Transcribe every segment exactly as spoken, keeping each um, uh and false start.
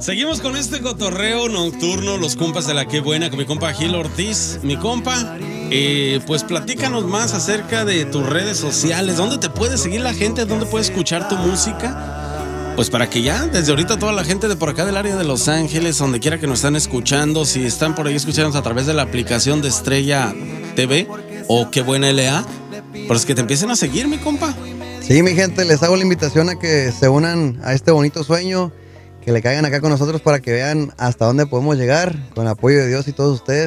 Seguimos con este cotorreo nocturno, los compas de la Qué Buena, con mi compa Gil Ortiz. Mi compa, eh, pues platícanos más acerca de tus redes sociales. ¿Dónde te puede seguir la gente? ¿Dónde puede escuchar tu música? Pues para que ya, desde ahorita toda la gente de por acá del área de Los Ángeles, donde quiera que nos están escuchando, si están por ahí escuchándonos a través de la aplicación de Estrella T V o Qué Buena L A, pues que te empiecen a seguir, mi compa. Sí, mi gente, les hago la invitación a que se unan a este bonito sueño, que le caigan acá con nosotros para que vean hasta dónde podemos llegar, con el apoyo de Dios y todos ustedes.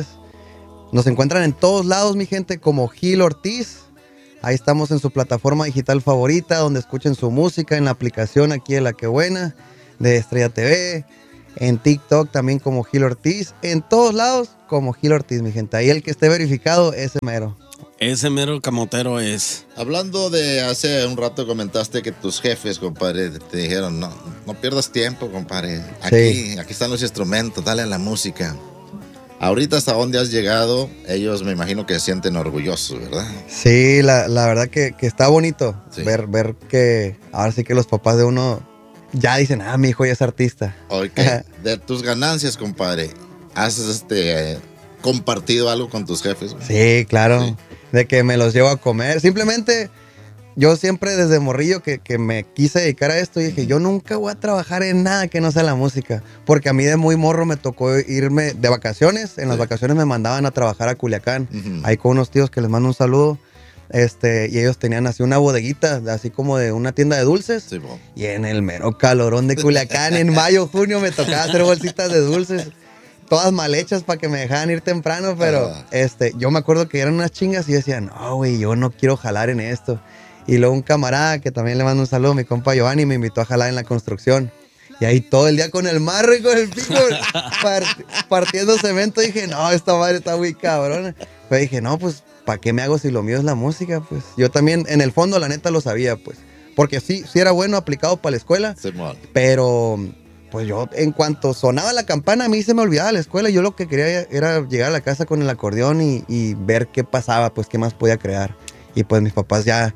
Nos encuentran en todos lados, mi gente, como Gil Ortiz. Ahí estamos en su plataforma digital favorita, donde escuchen su música, en la aplicación aquí de La Qué Buena, de Estrella T V, en TikTok también como Gil Ortiz, en todos lados como Gil Ortiz, mi gente. Ahí el que esté verificado, ese mero. Ese mero camotero es. Hablando de hace un rato, comentaste que tus jefes, compadre, te dijeron, no, no pierdas tiempo, compadre. Aquí, sí. aquí están los instrumentos, dale a la música. Ahorita hasta dónde has llegado, ellos me imagino que se sienten orgullosos, ¿verdad? Sí, la, la verdad que, que está bonito sí. ver, ver que ahora sí que los papás de uno ya dicen, ah, mi hijo ya es artista. Okay. De tus ganancias, compadre, ¿has este, eh, compartido algo con tus jefes? Sí, claro. Sí. De que me los llevo a comer. Simplemente, yo siempre desde morrillo que, que me quise dedicar a esto, y dije, yo nunca voy a trabajar en nada que no sea la música. Porque a mí de muy morro me tocó irme de vacaciones. En sí. las vacaciones me mandaban a trabajar a Culiacán. Uh-huh. Ahí con unos tíos que les mando un saludo. Este, y ellos tenían así una bodeguita, así como de una tienda de dulces. Sí, bo. Y en el mero calorón de Culiacán, en mayo, junio, me tocaba hacer bolsitas de dulces. Todas mal hechas para que me dejaran ir temprano, pero uh-huh. este, yo me acuerdo que eran unas chingas y yo decía, no, güey, yo no quiero jalar en esto. Y luego un camarada que también le mando un saludo, mi compa Giovanni, me invitó a jalar en la construcción. Y ahí todo el día con el marro y con el pico part- partiendo cemento, dije, no, esta madre está muy cabrona. Pero dije, no, pues, ¿para qué me hago si lo mío es la música? Pues yo también, en el fondo, la neta lo sabía, pues. Porque sí, sí era bueno aplicado para la escuela, sí, pero... Pues yo, en cuanto sonaba la campana, a mí se me olvidaba la escuela. Yo lo que quería era llegar a la casa con el acordeón y, y ver qué pasaba, pues qué más podía crear. Y pues mis papás ya,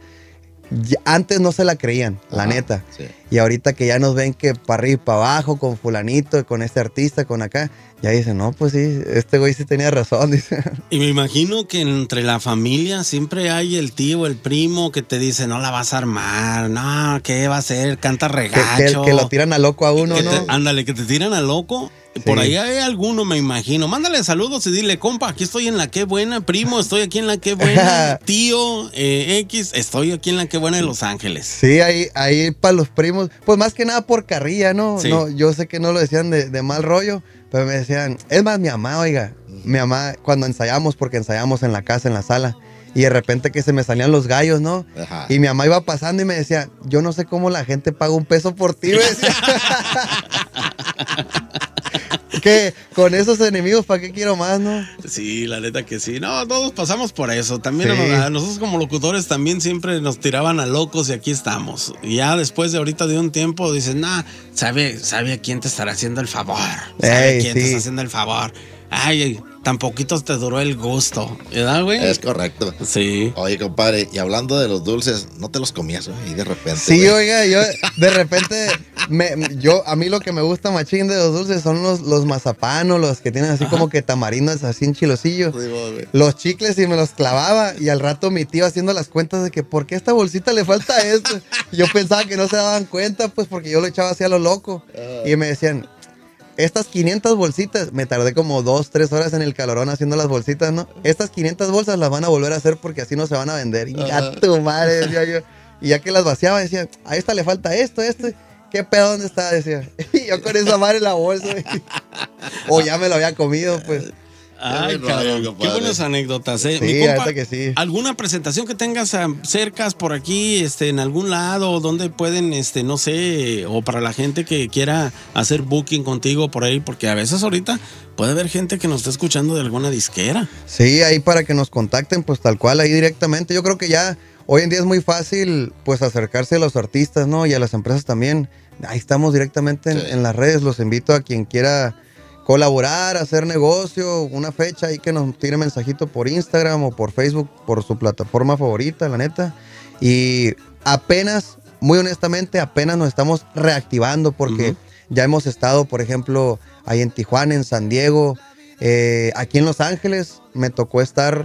ya antes no se la creían, la Ajá, neta. Sí. Y ahorita que ya nos ven que para arriba y para abajo, con fulanito, con este artista, con acá, ya dicen, no, pues sí, este güey sí tenía razón, dice. Y me imagino que entre la familia siempre hay el tío, el primo que te dice, no la vas a armar, no, ¿qué va a hacer? Canta regacho. Que, que, que lo tiran a loco a uno, que ¿no? Te, ándale, que te tiran a loco. Sí. Por ahí hay alguno, me imagino. Mándale saludos y dile, compa, aquí estoy en La Qué Buena, primo, estoy aquí en La Qué Buena, tío, eh, X, estoy aquí en La Qué Buena de Los Ángeles. Sí, ahí, ahí para los primos, pues más que nada por carrilla, ¿no? Sí. No, yo sé que no lo decían de, de mal rollo, pero me decían, es más, mi mamá, oiga, mi mamá, cuando ensayamos, porque ensayamos en la casa, en la sala, y de repente que se me salían los gallos, ¿no? Ajá. Y mi mamá iba pasando y me decía, yo no sé cómo la gente paga un peso por ti, me decía. Que con esos enemigos, ¿para qué quiero más, no? Sí, la neta que sí. No, todos pasamos por eso. También sí. a nosotros como locutores también siempre nos tiraban a locos y aquí estamos. Y ya después de ahorita de un tiempo dices, nah, sabe, sabe a quién te estará haciendo el favor. Sabe Ey, quién sí. te está haciendo el favor. Ay, tan poquito te duró el gusto, ¿verdad, güey? Es correcto. Sí. Oye, compadre, y hablando de los dulces, ¿no te los comías, güey? Y de repente, sí, güey. oiga, yo de repente, me, yo a mí lo que me gusta machín de los dulces son los, los mazapanos, los que tienen así Ajá. como que tamarindos así en chilosillo. Sí, güey. Los chicles y me los clavaba y al rato mi tío haciendo las cuentas de que ¿por qué a esta bolsita le falta esto? Y yo pensaba que no se daban cuenta, pues porque yo lo echaba así a lo loco. Uh. Y me decían, estas quinientas bolsitas, me tardé como dos, tres horas en el calorón haciendo las bolsitas, ¿no? Estas quinientas bolsas las van a volver a hacer porque así no se van a vender. Y a tu madre, decía yo. Y ya que las vaciaba, decía, a esta le falta esto, esto. ¿Qué pedo dónde está? Decía. Y yo con esa madre en la bolsa. O ya me lo había comido, pues. Ay, cabrón, qué buenas anécdotas, ¿eh? Sí, Mi compa, que sí. ¿alguna presentación que tengas cercas por aquí, este, en algún lado, donde pueden, este, no sé, o para la gente que quiera hacer booking contigo por ahí? Porque a veces ahorita puede haber gente que nos está escuchando de alguna disquera. Sí, ahí para que nos contacten, pues tal cual, ahí directamente. Yo creo que ya hoy en día es muy fácil, pues, acercarse a los artistas, ¿no? Y a las empresas también. Ahí estamos directamente en, sí. en las redes. Los invito a quien quiera colaborar, hacer negocio, una fecha ahí que nos tire mensajito por Instagram o por Facebook, por su plataforma favorita, la neta. Y apenas, muy honestamente, apenas nos estamos reactivando porque uh-huh. Ya hemos estado, por ejemplo, ahí en Tijuana, en San Diego, eh, aquí en Los Ángeles. Me tocó estar,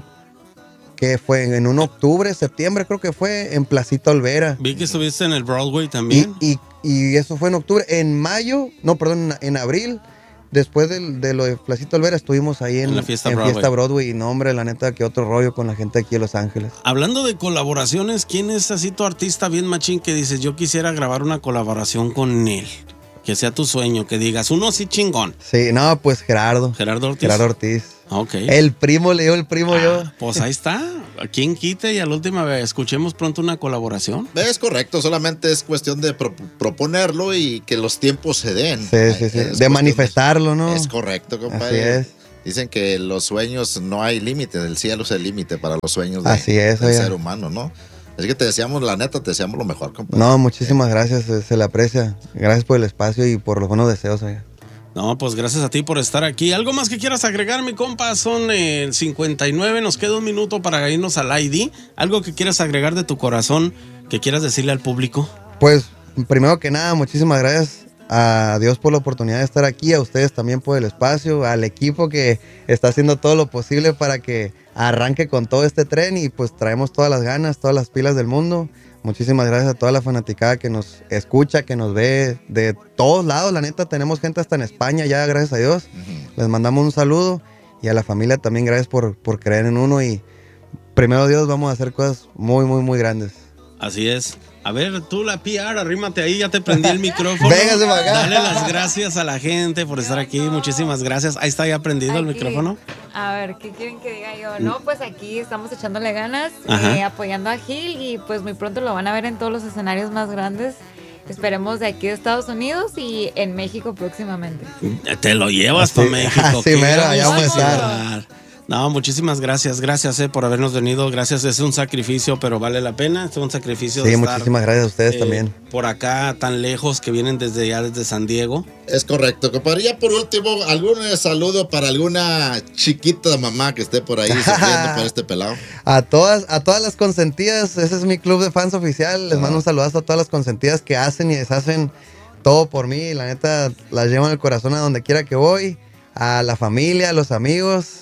que fue en un octubre, septiembre creo que fue, en Placita Olvera. Vi que estuviste en el Broadway también. Y, y, y eso fue en octubre. En mayo, no, perdón, en, en abril, después de, de lo de Placita Olvera, estuvimos ahí en, en la fiesta, en Broadway. fiesta Broadway. Y no, hombre, la neta, que otro rollo con la gente aquí de Los Ángeles. Hablando de colaboraciones, ¿quién es así tu artista bien machín que dices, yo quisiera grabar una colaboración con él? Que sea tu sueño, que digas, uno sí chingón. Sí, no, pues Gerardo. Gerardo Ortiz. Gerardo Ortiz. Ok. El primo, le digo el primo ah, yo. Pues ahí está. ¿A quién quite? Y a la última vez, escuchemos pronto una colaboración. Es correcto, solamente es cuestión de pro- proponerlo y que los tiempos se den. Sí, sí, sí. Es De manifestarlo, ¿no? Es correcto, compadre. Así es. Dicen que los sueños no hay límite, el cielo es el límite para los sueños de, Así es, del oiga. ser humano, ¿no? Así que te deseamos, la neta, te deseamos lo mejor, compadre. No, muchísimas gracias, se, se le aprecia. Gracias por el espacio y por los buenos deseos. Oiga. No, pues gracias a ti por estar aquí. ¿Algo más que quieras agregar, mi compa? Son el cincuenta y nueve, nos queda un minuto para irnos al I D. ¿Algo que quieras agregar de tu corazón, que quieras decirle al público? Pues, primero que nada, muchísimas gracias a Dios por la oportunidad de estar aquí, a ustedes también por el espacio, al equipo que está haciendo todo lo posible para que arranque con todo este tren y pues traemos todas las ganas, todas las pilas del mundo. Muchísimas gracias a toda la fanaticada que nos escucha, que nos ve de todos lados. La neta, tenemos gente hasta en España ya, gracias a Dios. Uh-huh. Les mandamos un saludo y a la familia también gracias por, por creer en uno y primero Dios vamos a hacer cosas muy, muy, muy grandes. Así es. A ver, tú la P R, arrímate ahí, ya te prendí el micrófono. Véngase para acá. Dale las gracias a la gente por estar aquí, muchísimas gracias. Ahí está ya prendido aquí el micrófono. A ver, ¿qué quieren que diga yo? No, pues aquí estamos echándole ganas, eh, apoyando a Gil y pues muy pronto lo van a ver en todos los escenarios más grandes. Esperemos de aquí de Estados Unidos y en México próximamente. Te lo llevas para México. Sí, mero, allá vamos a estar. No, muchísimas gracias, gracias eh, por habernos venido, gracias, es un sacrificio, pero vale la pena, es un sacrificio sí, de estar, muchísimas gracias a ustedes eh, también. Por acá tan lejos que vienen desde ya desde San Diego. Es correcto, compadre. Ya por último, algún saludo para alguna chiquita mamá que esté por ahí sufriendo por este pelado. A todas, a todas las consentidas, ese es mi club de fans oficial, les ah. mando un saludazo a todas las consentidas que hacen y deshacen todo por mí, la neta las llevo en el corazón a donde quiera que voy, a la familia, a los amigos.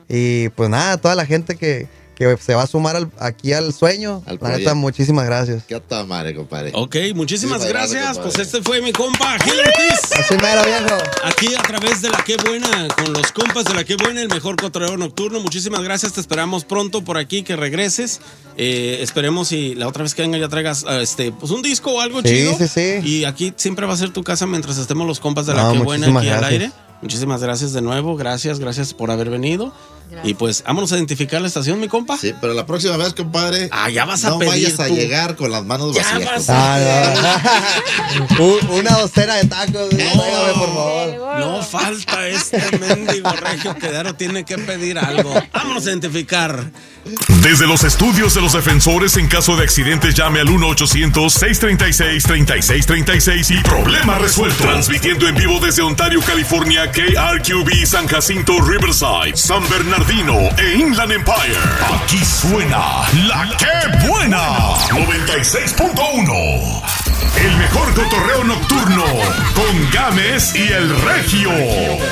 Y pues nada, toda la gente que, que se va a sumar al, aquí al sueño, al la neta, muchísimas gracias. Qué ta madre, compadre. Ok, muchísimas sí, gracias. Gracias pues este fue mi compa Gil Ortiz. Así mero, viejo. Aquí a través de La Qué Buena, con los compas de La Qué Buena, el mejor cotorreo nocturno. Muchísimas gracias, te esperamos pronto por aquí, que regreses. Eh, esperemos y la otra vez que venga ya traigas este, pues un disco o algo sí, chido. Sí, sí, sí. Y aquí siempre va a ser tu casa mientras estemos los compas de La no, Qué Buena aquí gracias. Al aire. Muchísimas gracias de nuevo, gracias, gracias por haber venido. Gracias. Y pues, vámonos a identificar la estación, mi compa. Sí, pero la próxima vez, compadre. Ah, ya vas a no pedir. No vayas tú. a llegar con las manos ya vacías. Vas a no. Una docena de tacos. No, tráigame, por favor. No falta este mendigo regio que Daro tiene que pedir algo. Vámonos a identificar. Desde los estudios de los defensores, en caso de accidentes, llame al uno ochocientos, seiscientos treinta y seis, treinta y seis treinta y seis y problema resuelto. Transmitiendo en vivo desde Ontario, California, K R Q B, San Jacinto, Riverside, San Bernardino e Inland Empire. Aquí suena La Qué Buena. noventa y seis punto uno. El mejor cotorreo nocturno con Gámez y el Regio.